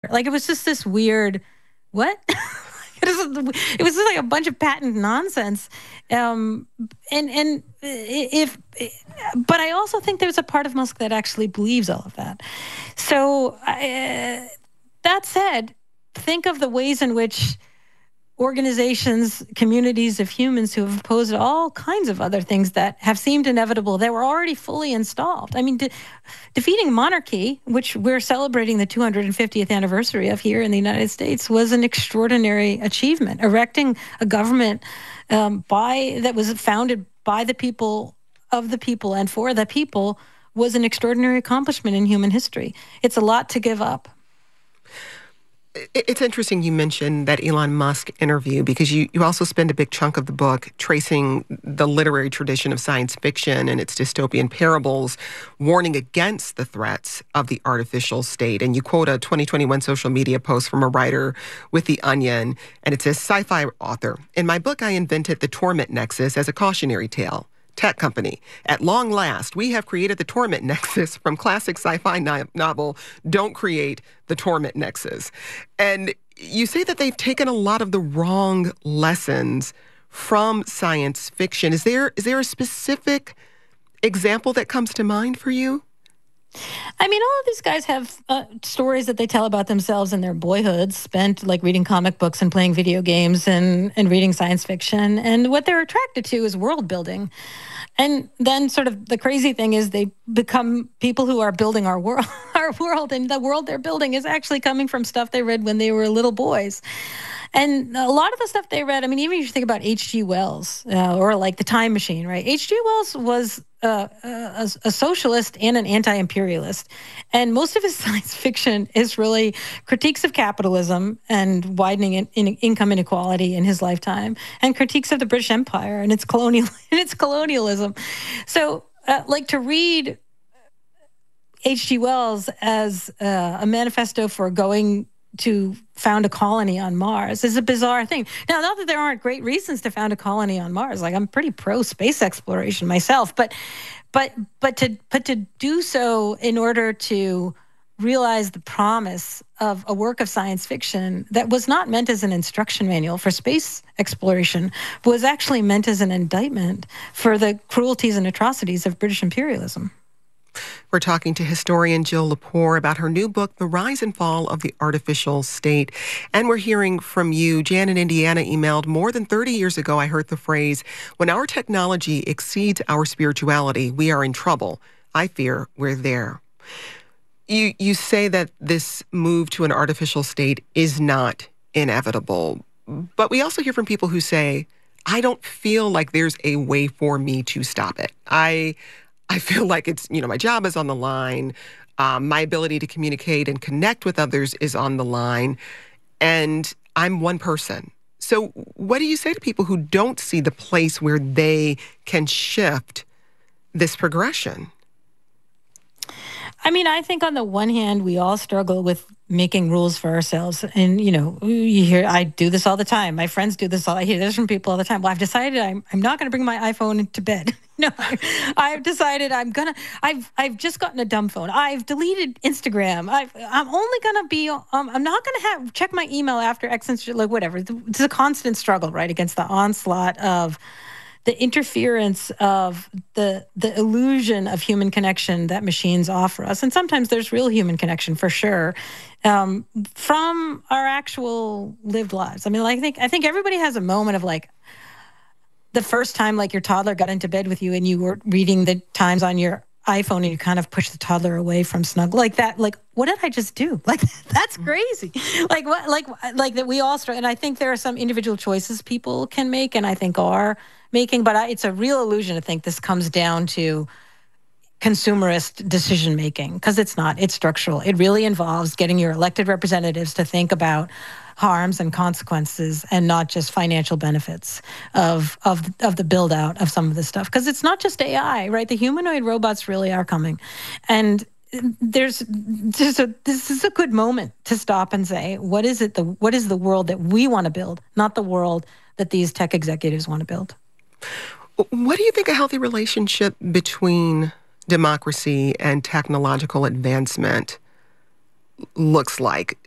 Like, it was just this weird, what? It was just like a bunch of patent nonsense. And if, but I also think there's a part of Musk that actually believes all of that. So that said, think of the ways in which organizations, communities of humans who have opposed all kinds of other things that have seemed inevitable, that were already fully installed. I mean, defeating monarchy, which we're celebrating the 250th anniversary of here in the United States, was an extraordinary achievement. Erecting a government that was founded by the people, of the people, and for the people was an extraordinary accomplishment in human history. It's a lot to give up. It's interesting you mentioned that Elon Musk interview, because you also spend a big chunk of the book tracing the literary tradition of science fiction and its dystopian parables, warning against the threats of the artificial state. And you quote a 2021 social media post from a writer with The Onion, and it says, "Sci-fi author, in my book, I invented the torment nexus as a cautionary tale. Tech company. At long last, we have created the torment nexus from classic sci-fi novel, Don't Create the Torment Nexus." And you say that they've taken a lot of the wrong lessons from science fiction. Is there a specific example that comes to mind for you? I mean, all of these guys have stories that they tell about themselves in their boyhood, spent like reading comic books and playing video games and reading science fiction. And what they're attracted to is world building. And then sort of the crazy thing is they become people who are building our world, and the world they're building is actually coming from stuff they read when they were little boys. And a lot of the stuff they read, I mean, even if you think about H.G. Wells or like The Time Machine, right? H.G. Wells was a socialist and an anti-imperialist. And most of his science fiction is really critiques of capitalism and widening income inequality in his lifetime, and critiques of the British Empire and its colonialism. So like to read H.G. Wells as a manifesto for going to found a colony on Mars is a bizarre thing. Now, not that there aren't great reasons to found a colony on Mars. Like, I'm pretty pro space exploration myself, but to do so in order to realize the promise of a work of science fiction that was not meant as an instruction manual for space exploration, was actually meant as an indictment for the cruelties and atrocities of British imperialism. We're talking to historian Jill Lepore about her new book, The Rise and Fall of the Artificial State. And we're hearing from you. Jan in Indiana emailed, "More than 30 years ago, I heard the phrase, 'When our technology exceeds our spirituality, we are in trouble. I fear we're there.'" You say that this move to an artificial state is not inevitable. But we also hear from people who say, "I don't feel like there's a way for me to stop it. I feel like it's, my job is on the line. My ability to communicate and connect with others is on the line. And I'm one person." So what do you say to people who don't see the place where they can shift this progression? I mean, I think on the one hand, we all struggle with making rules for ourselves. And, you hear, I do this all the time. My friends do this I hear this from people all the time. Well, I've decided I'm not going to bring my iPhone into bed. I've decided I've just gotten a dumb phone. I've deleted Instagram. I'm only going to be, I'm not going to check my email after X and like whatever. It's a constant struggle, right? Against the onslaught of the interference of the illusion of human connection that machines offer us. And sometimes there's real human connection for sure, from our actual lived lives. I mean, I think everybody has a moment of like the first time like your toddler got into bed with you and you were reading the Times on your iPhone and you kind of push the toddler away from snuggle like that. Like, what did I just do? Like, that's crazy. Like what, like that we all start. And I think there are some individual choices people can make and I think are making, but it's a real illusion to think this comes down to consumerist decision making, because it's not. It's structural. It really involves getting your elected representatives to think about harms and consequences and not just financial benefits of the build out of some of this stuff. Because it's not just AI, right? The humanoid robots really are coming, and this is a good moment to stop and say, what is the world that we want to build, not the world that these tech executives want to build. What do you think a healthy relationship between democracy and technological advancement looks like?